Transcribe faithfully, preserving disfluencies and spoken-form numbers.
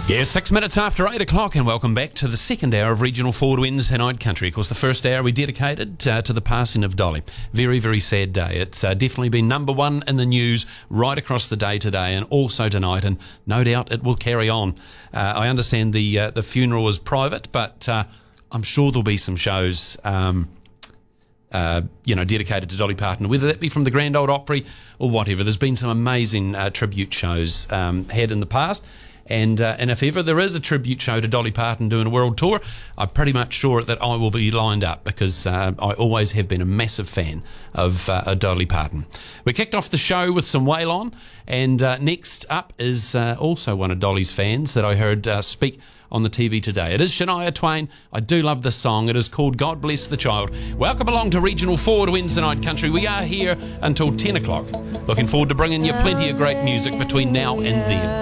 Yeah, six minutes after eight o'clock, and welcome back to the second hour of Regional Forward Winds and I'd Country. Of course, the first hour we dedicated uh, to the passing of Dolly. Very, very sad day. It's uh, definitely been number one in the news right across the day today and also tonight, and no doubt it will carry on. Uh, I understand the uh, the funeral is private, but uh, I'm sure there'll be some shows um, uh, you know, dedicated to Dolly Parton, whether that be from the Grand Ole Opry or whatever. There's been some amazing uh, tribute shows um, had in the past. And uh, and if ever there is a tribute show to Dolly Parton doing a world tour, I'm pretty much sure that I will be lined up, because uh, I always have been a massive fan of uh, Dolly Parton. We kicked off the show with some Waylon, and uh, next up is uh, also one of Dolly's fans that I heard uh, speak on the T V today. It is Shania Twain. I do love this song. It is called God Bless the Child. Welcome along to Regional Forward Winds and I'd Country. We are here until ten o'clock. Looking forward to bringing you plenty of great music between now and then.